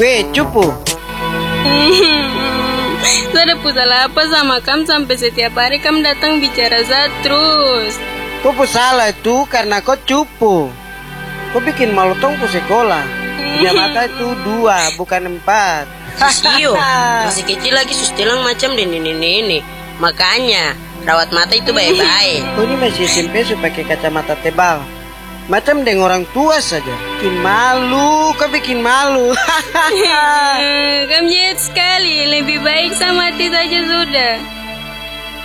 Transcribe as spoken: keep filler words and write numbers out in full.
Weh, cupu. Saya salah apa sama kamu sampai setiap hari kamu datang bicara saya terus. Kau pun salah itu karena kau cupu. Kau bikin malu tongku sekolah. Punya mata itu dua, bukan empat. Sio, masih kecil lagi sustilang macam di nenek-nenek. Makanya rawat mata itu baik-baik. Kau ini masih S M P sudah pakai kacamata tebal. Macam dengan orang tua saja. Bikin malu, kau bikin malu. Kamu jahat sekali. Lebih baik sama mati saja sudah.